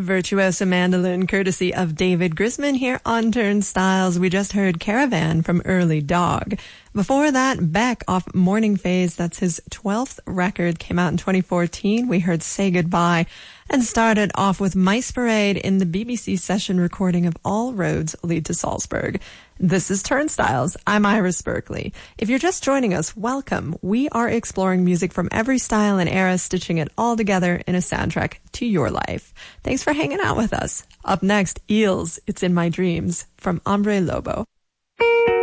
virtuoso mandolin courtesy of David Grisman here on Turnstiles. We just heard Caravan from Early Dog. Before that, Beck off Morning Phase, that's his 12th record, came out in 2014. We heard Say Goodbye and started off with Mice Parade in the BBC session recording of All Roads Lead to Salzburg. This is Turnstiles. I'm Iris Berkeley. If you're just joining us, welcome. We are exploring music from every style and era, stitching it all together in a soundtrack to your life. Thanks for hanging out with us. Up next, Eels, It's in My Dreams from Hombre Lobo.